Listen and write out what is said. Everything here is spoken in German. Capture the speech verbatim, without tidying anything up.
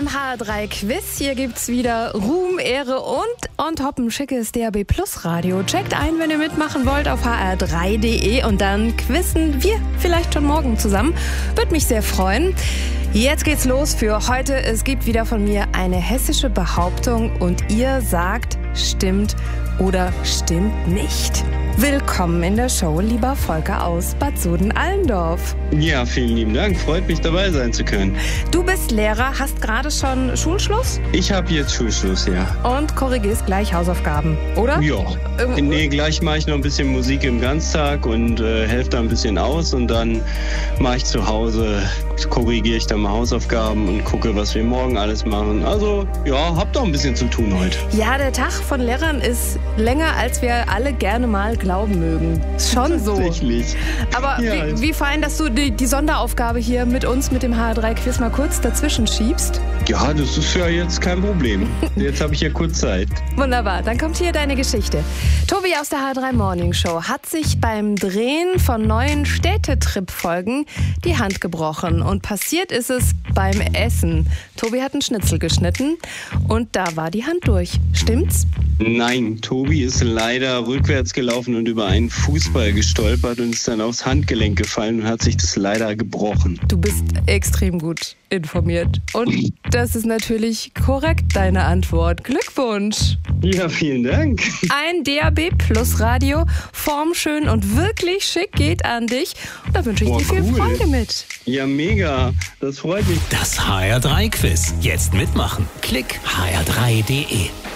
H R drei Quiz. Hier gibt's wieder Ruhm, Ehre und on top ein schickes D A B Plus Radio. Checkt ein, wenn ihr mitmachen wollt, auf h r drei punkt d e und dann quizzen wir vielleicht schon morgen zusammen. Würde mich sehr freuen. Jetzt geht's los für heute. Es gibt wieder von mir eine hessische Behauptung und ihr sagt, stimmt oder stimmt nicht. Willkommen in der Show, lieber Volker aus Bad Soden-Allendorf. Ja, vielen lieben Dank. Freut mich, dabei sein zu können. Du bist Lehrer, hast gerade schon Schulschluss? Ich habe jetzt Schulschluss, ja. Und korrigierst gleich Hausaufgaben, oder? Ja. Ähm, nee, gleich mache ich noch ein bisschen Musik im Ganztag und äh, helfe da ein bisschen aus. Und dann mache ich zu Hause, korrigiere ich dann mal Hausaufgaben und gucke, was wir morgen alles machen. Also, ja, hab doch ein bisschen zu tun heute. Ja, der Tag von Lehrern ist länger, als wir alle gerne mal glauben mögen. Ist schon so. Tatsächlich. Aber ja, wie, wie fein, dass du die, die Sonderaufgabe hier mit uns, mit dem H R drei Quiz mal kurz dazwischen schiebst. Ja, das ist ja jetzt kein Problem. Jetzt habe ich ja kurz Zeit. Wunderbar, dann kommt hier deine Geschichte. Tobi aus der H R drei Morning Show hat sich beim Drehen von neuen Städtetrip-Folgen die Hand gebrochen. Und passiert ist es beim Essen. Tobi hat einen Schnitzel geschnitten und da war die Hand durch. Stimmt's? Nein, Tobi ist leider rückwärts gelaufen und über einen Fußball gestolpert und ist dann aufs Handgelenk gefallen und hat sich das leider gebrochen. Du bist extrem gut informiert. Und das ist natürlich korrekt, deine Antwort. Glückwunsch! Ja, vielen Dank. Ein D A B Plus Radio, formschön und wirklich schick geht an dich. Und da wünsche ich Boah, dir viel cool. Freude mit. Ja, mega. Das freut mich. Das H R drei Quiz. Jetzt mitmachen. Klick h r drei punkt d e.